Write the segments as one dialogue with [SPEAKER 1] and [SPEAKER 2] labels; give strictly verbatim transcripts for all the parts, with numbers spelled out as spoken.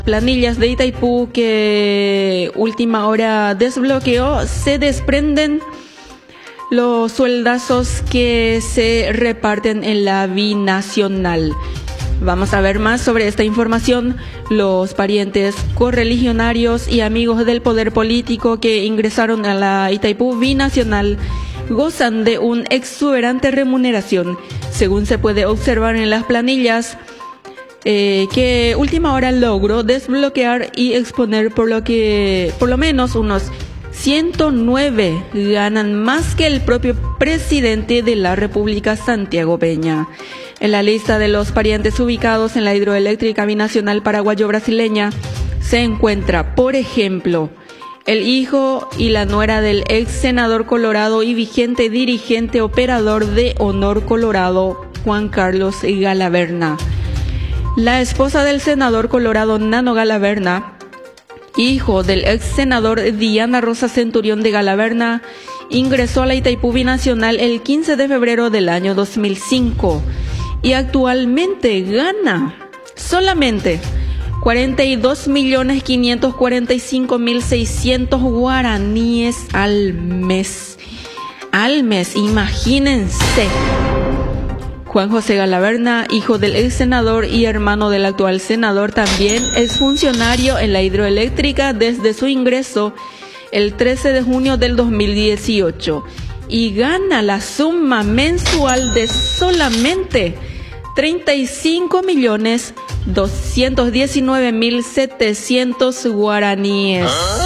[SPEAKER 1] planillas de Itaipú que última hora desbloqueó, se desprenden los sueldazos que se reparten en la binacional. Vamos a ver más sobre esta información. Los parientes correligionarios y amigos del poder político que ingresaron a la Itaipú binacional gozan de una exuberante remuneración, según se puede observar en las planillas eh, que última hora logró desbloquear y exponer, por lo que por lo menos unos ciento nueve ganan más que el propio presidente de la República, Santiago Peña. En la lista de los parientes ubicados en la hidroeléctrica binacional paraguayo-brasileña se encuentra, por ejemplo, el hijo y la nuera del ex senador colorado y vigente dirigente operador de Honor Colorado, Juan Carlos Galaverna. La esposa del senador colorado Nano Galaverna, hijo del ex senador Diana Rosa Centurión de Galaverna, ingresó a la Itaipú binacional el quince de febrero del año dos mil cinco y actualmente gana solamente cuarenta y dos millones quinientos cuarenta y cinco mil seiscientos guaraníes al mes. Al mes, imagínense. Juan José Galaverna, hijo del ex senador y hermano del actual senador, también es funcionario en la hidroeléctrica desde su ingreso el trece de junio del dos mil dieciocho y gana la suma mensual de solamente treinta y cinco millones doscientos diecinueve mil setecientos guaraníes.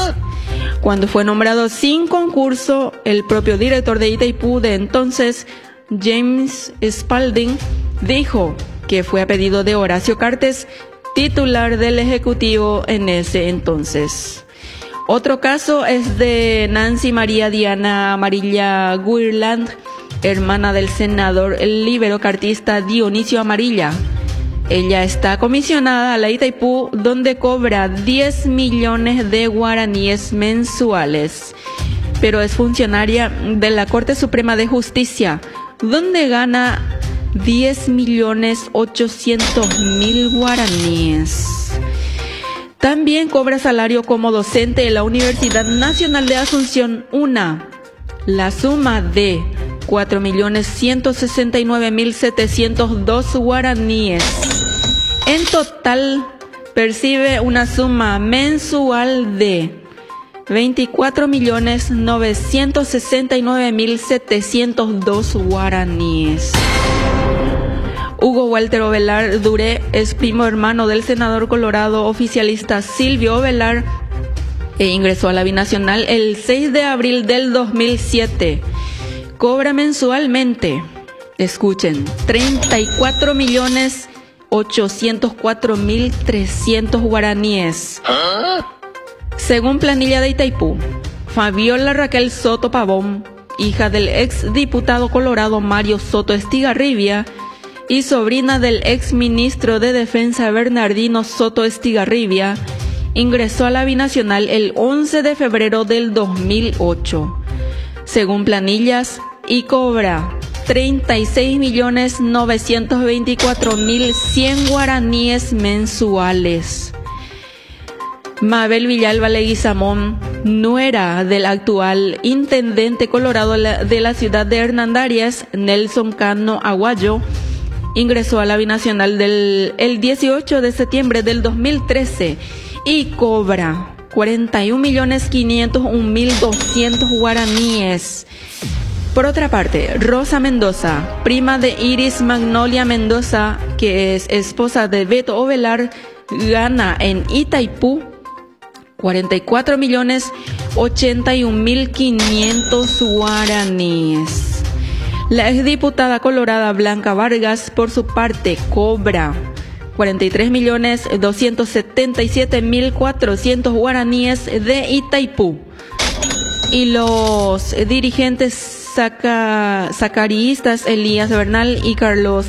[SPEAKER 1] Cuando fue nombrado sin concurso, el propio director de Itaipú de entonces, James Spalding, dijo que fue a pedido de Horacio Cartes, titular del Ejecutivo en ese entonces. Otro caso es de Nancy María Diana Amarilla Guirland, hermana del senador libero-cartista Dionisio Amarilla. Ella está comisionada a la Itaipú, donde cobra diez millones de guaraníes mensuales, pero es funcionaria de la Corte Suprema de Justicia, donde gana diez millones ochocientos mil guaraníes. También cobra salario como docente en la Universidad Nacional de Asunción, U N A, la suma de cuatro millones ciento sesenta y nueve mil setecientos dos guaraníes. En total, percibe una suma mensual de veinticuatro millones novecientos sesenta y nueve mil setecientos dos guaraníes. Hugo Walter Ovelar Duré es primo hermano del senador colorado oficialista Silvio Ovelar e ingresó a la binacional el seis de abril del dos mil siete. Cobra mensualmente, escuchen, treinta y cuatro millones ochocientos cuatro mil trescientos guaraníes. Según planilla de Itaipú, Fabiola Raquel Soto Pavón, hija del ex diputado colorado Mario Soto Estigarribia y sobrina del ex ministro de Defensa Bernardino Soto Estigarribia, ingresó a la binacional el once de febrero del dos mil ocho. Según planillas, y cobra treinta y seis millones novecientos veinticuatro mil cien guaraníes mensuales. Mabel Villalba Leguizamón, nuera del actual intendente colorado de la ciudad de Hernandarias, Nelson Cano Aguayo, ingresó a la binacional del, el dieciocho de septiembre del dos mil trece y cobra cuarenta y un millones quinientos un mil doscientos guaraníes. Por otra parte, Rosa Mendoza, prima de Iris Magnolia Mendoza, que es esposa de Beto Ovelar, gana en Itaipú cuarenta y cuatro millones ochenta y un mil quinientos guaraníes. La exdiputada colorada Blanca Vargas, por su parte, cobra cuarenta y tres millones doscientos setenta y siete mil cuatrocientos guaraníes de Itaipú. Y los dirigentes saca, sacariistas Elías Bernal y Carlos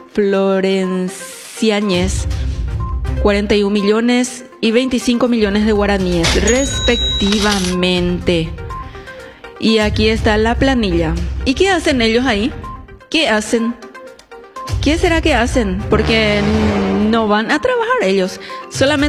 [SPEAKER 1] Florenciáñez, cuarenta y un millones y veinticinco millones de guaraníes respectivamente. Y aquí está la planilla. ¿Y qué hacen ellos ahí? ¿Qué hacen? ¿Qué será que hacen? Porque no van a trabajar ellos. Solamente